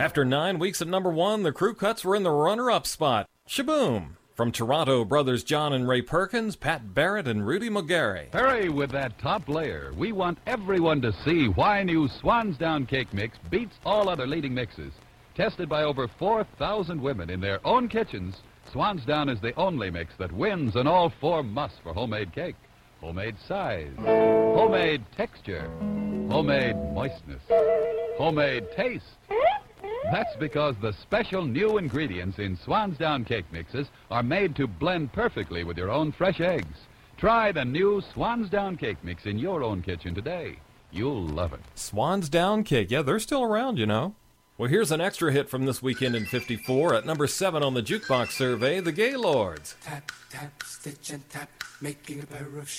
After 9 weeks at number 1, the Crew Cuts were in the runner-up spot. Shaboom! From Toronto, brothers John and Ray Perkins, Pat Barrett, and Rudy McGarry. Hurry with that top layer. We want everyone to see why new Swansdown Cake Mix beats all other leading mixes. Tested by over 4,000 women in their own kitchens, Swansdown is the only mix that wins on all 4 musts for homemade cake. Homemade size, homemade texture, homemade moistness, homemade taste. That's because the special new ingredients in Swansdown Cake Mixes are made to blend perfectly with your own fresh eggs. Try the new Swansdown Cake Mix in your own kitchen today. You'll love it. Swansdown Cake, yeah, they're still around, you know. Well, here's an extra hit from this weekend in '54. At number 7 on the Jukebox Survey, the Gaylords. Tap, tap, stitch and tap, making a pair of